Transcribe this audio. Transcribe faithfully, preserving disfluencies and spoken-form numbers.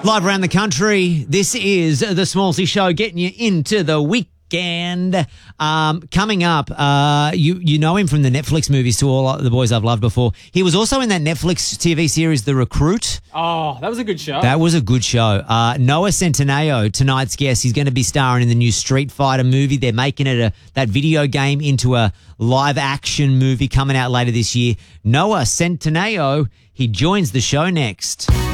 Live around the country, this is the Smallsy Show, getting you into the weekend. Um, coming up, uh, you you know him from the Netflix movies To All the Boys I've Loved Before. He was also in that Netflix T V series, The Recruit. Oh, that was a good show. That was a good show. Uh, Noah Centineo, tonight's guest, he's going to be starring in the new Street Fighter movie. They're making it a that video game into a live action movie coming out later this year. Noah Centineo, he joins the show next.